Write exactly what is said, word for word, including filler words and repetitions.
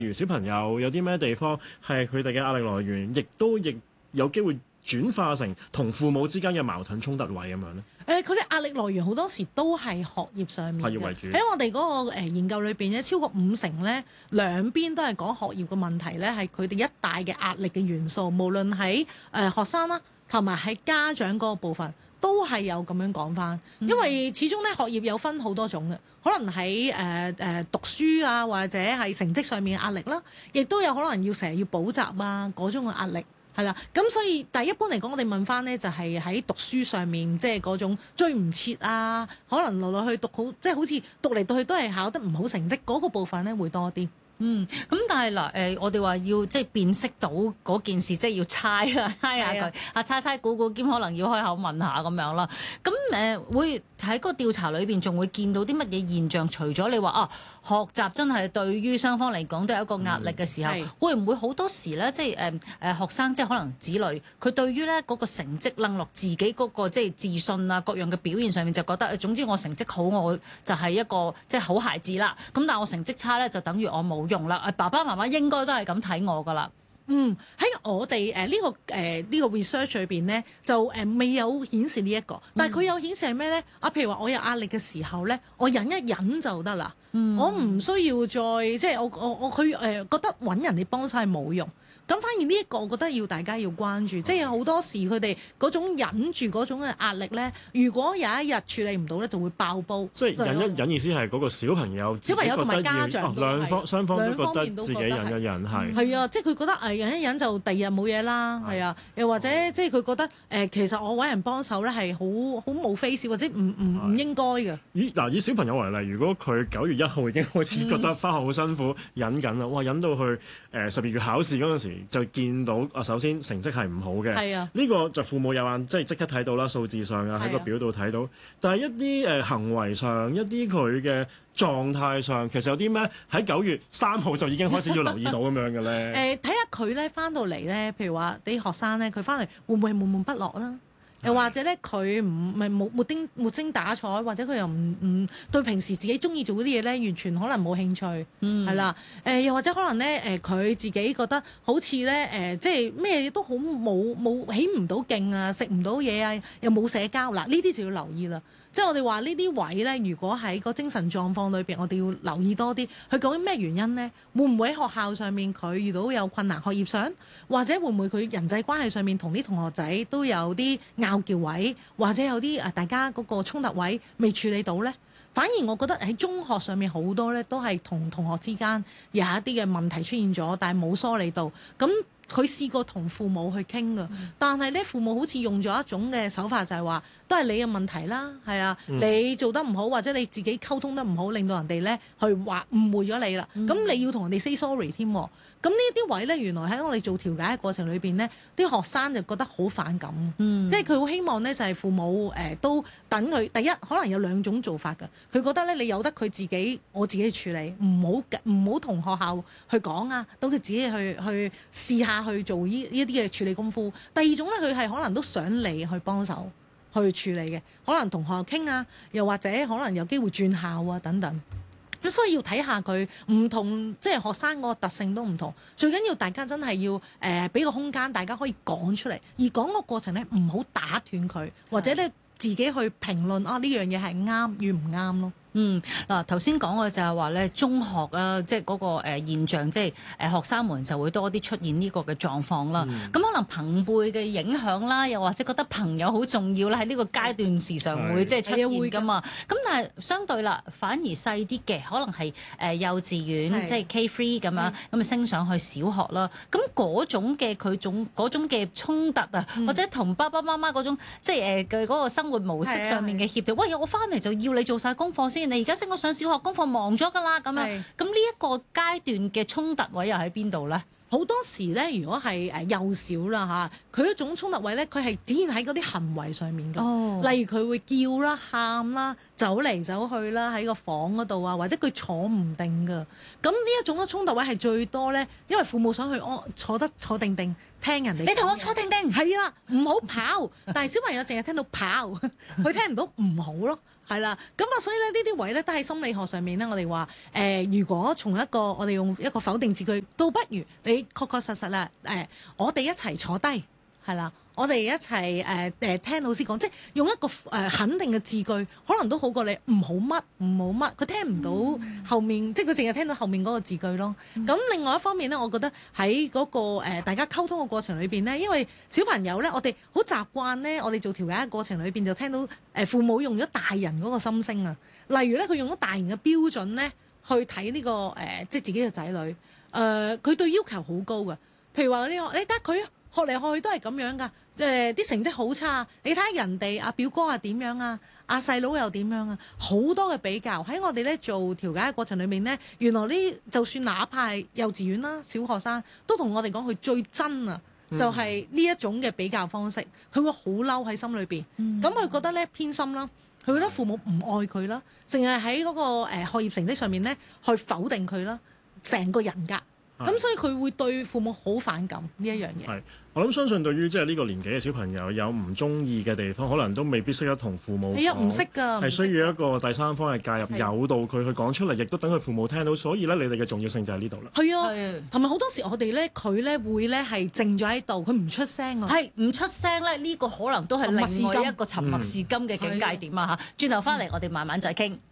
如小朋友有啲咩地方係佢哋嘅壓力來源，亦都亦有機會轉化成同父母之間嘅矛盾衝突位咁樣咧？ 誒，佢哋壓力來源好多時都係學業上面嘅， 學業為主。 喺我哋嗰個誒研究裏邊咧，超過五成咧，兩邊都係講學業嘅問題咧，係佢哋一大嘅壓力嘅元素。無論喺誒學生啦，同埋喺家長嗰個部分，都係有咁樣講翻。因為始終咧學業有分好多種嘅，可能喺誒誒讀書啊，或者係成績上面嘅壓力啦，亦都有可能要成日要補習啊嗰種嘅壓力。係啦，咁所以但係一般嚟講，我哋問翻呢就係喺讀書上面，即係嗰種追唔切啊，可能來來去讀好，即係好似讀嚟讀去都係考得唔好成績嗰個部分咧會多啲。 嗯，咁但係嗱，誒，我哋話要即係辨識到嗰件事，即係要猜啊，猜下佢，啊猜猜估估兼可能要開口問下咁樣啦。咁誒會喺嗰個調查裏邊仲會見到啲乜嘢現象？除咗你話啊，學習真係對於雙方嚟講都有一個壓力嘅時候，嗯、會唔會好多時咧，即係誒誒學生即係可能子女佢對於咧嗰個成績掕落自己嗰個即係自信啊各樣嘅表現上面就覺得，總之我成績好我就係一個即係好孩子啦。咁但係我成績差咧就等於我冇用啦，爸爸媽媽應該都係咁睇我噶啦。 嗯，喺我哋誒呢個誒呢、呃這個 research 裏邊咧，就誒、呃、未有顯示呢、這、一個，但係佢有顯示係咩咧？啊，譬如話我有壓力嘅時候咧，我忍一忍就得啦。嗯、我唔需要再即係我我我佢誒、呃、覺得揾人哋幫手係冇用。咁反而呢一個，我覺得要大家要關注，即係好多時佢哋嗰種忍住嗰種嘅壓力咧，如果有一日處理唔到咧，就會爆煲。 即係忍一忍意思係嗰個小朋友， 小朋友同埋家長都係、哦、 兩方雙方都覺得自己忍一忍係。係啊，即係佢覺得誒忍一忍就第二日冇嘢啦，係啊，又或者即係佢覺得誒、呃、其實我揾人幫手咧係好好冇 face 或者唔唔唔應該嘅。 以嗱以小朋友為例，如果佢九月一號已經開始覺得返學好辛苦，嗯、忍緊啦，哇忍到去誒十二月考試嗰陣時。就見到啊，首先成績係唔好嘅，呢、啊、個就父母有眼，即係即刻睇到啦，數字上啊喺個表度睇到。但係一啲誒、呃、行為上，一啲佢嘅狀態上，其實有啲咩喺九月三號就已經開始要留意到咁樣嘅咧？ 誒睇下佢咧翻到嚟咧，譬如話啲學生咧，佢翻嚟會唔會悶悶不樂啦？又或者咧，佢唔係冇冇丁冇精打采，或者佢又唔唔對平時自己中意做嗰啲嘢咧，完全可能冇興趣，係、嗯、啦。誒、呃、又或者可能咧，誒、呃、佢自己覺得好似咧，誒、呃、即係咩都好冇冇起唔到勁啊，食唔到嘢啊，又冇社交嗱，呢啲就要留意啦。即係我哋話呢啲位咧，如果喺個精神狀況裏邊，我哋要留意多啲。佢究竟咩原因呢？會唔會喺學校上面佢遇到有困難學業上，或者會唔會佢人際關係上面同啲同學仔都有啲拗撬位，或者有啲誒大家嗰個衝突位未處理到呢？反而我覺得喺中學上面好多咧，都係同同學之間有一啲嘅問題出現咗，但係冇梳理到咁。佢試過同父母去傾㗎，但係咧父母好似用咗一種嘅手法，就係話都係你嘅問題啦，係啊，嗯、你做得唔好或者你自己溝通得唔好，令到人哋咧去話誤會咗你啦。咁、嗯、你要同人哋 say sorry 添。咁呢啲位咧，原來喺我哋做調解嘅過程裏邊呢，啲學生就覺得好反感，嗯、即係佢好希望呢，就係父母誒、呃、都等佢。第一可能有兩種做法㗎，佢覺得咧你由得佢自己，我自己去處理，唔好唔好同學校去講啊，等佢自己去去試下去做呢呢啲嘅處理功夫。第二種咧，佢係可能都想你去幫手去處理嘅，可能同學校傾啊，又或者可能有機會轉校啊等等。咁所以要睇下佢唔同，即係學生個特性都唔同。最緊要大家真係要誒俾個空間，大家可以講出嚟，而講個過程咧唔好打斷佢，或者咧自己去評論啊呢樣嘢係啱與唔啱咯。 嗯，嗱頭先講嘅就係話咧，中學啊，即係嗰個誒現象，即係誒學生們就會多啲出現呢個嘅狀況啦。咁、嗯、可能朋輩嘅影響啦，又或者覺得朋友好重要啦，喺呢個階段時常會即係出現噶嘛。咁但係相對啦，反而細啲嘅，可能係誒幼稚園，即係 K three 咁樣，咁啊升上去小學啦。咁嗰種嘅佢種嗰種嘅衝突啊，嗯、或者同爸爸媽媽嗰種即係誒嘅嗰個生活模式上面嘅協調，喂，我翻嚟就要你做晒功課先。你而家升我上小學功課忙咗㗎啦，咁樣咁呢一個階段嘅衝突位又喺邊度咧？ 好多時咧，如果係誒幼小啦嚇，佢一種衝突位咧，佢係展現喺嗰啲行為上面㗎。 哦、 例如佢會叫啦、喊啦、走嚟走去啦，喺個房嗰度啊，或者佢坐唔定㗎。咁呢一種嘅衝突位係最多咧，因為父母想去安坐得坐定定聽人哋。 你同我坐定定。 係啦，唔好跑。但係小朋友淨係聽到跑，佢聽唔到唔好咯。係啦，咁啊，所以咧呢啲位咧都喺心理學上面咧，我哋話誒，如果從一個我哋用一個否定字句，倒不如你確確實實啦，誒、呃，我哋一齊坐低，係啦，我哋一齊誒誒聽老師講，即係用一個誒、呃、肯定嘅字句，可能都好過你唔好乜唔好乜，佢聽唔到後面，嗯、即係佢淨係聽到後面嗰個字句咯。咁、嗯、另外一方面咧，我覺得喺嗰、那個、呃、大家溝通嘅過程裏邊咧，因為小朋友咧，我哋好習慣咧，我哋做調解嘅過程裏邊就聽到誒父母用咗大人嗰個心聲啊，例如咧佢用咗大人嘅標準咧去睇呢、這個誒、呃、即係自己嘅仔女，誒、呃、佢對要求好高㗎，譬如話呢個你睇佢學嚟學去都係咁樣㗎。誒啲、呃、成績好差，你睇下人哋阿表哥係點樣啊，阿細佬又點樣啊，好多嘅比較喺我哋咧做調解嘅過程裏面咧，原來呢就算哪怕係幼稚園啦、小學生，都同我哋講佢最真啊，就係呢一種嘅比較方式，佢會好嬲喺心裏邊，咁佢、嗯、覺得咧偏心啦，佢覺得父母唔愛佢啦，淨係喺嗰個誒、呃、學業成績上面咧去否定佢啦，成個人格，咁、嗯、所以佢會對父母好反感呢一樣嘢。 我諗相信對於即係呢個年紀嘅小朋友有唔中意嘅地方，可能都未必識得同父母講。係啊，唔識㗎，係需要一個第三方嘅介入，誘導佢去講出嚟，亦都等佢父母聽到。所以咧，你哋嘅重要性就喺呢度啦。係啊，同埋好多時我哋咧，佢咧會咧係靜咗喺度，佢唔出聲啊。 係唔出聲咧？呢個可能都係另外一個沉默是金嘅境界點啊！嚇，轉頭翻嚟我哋慢慢再傾。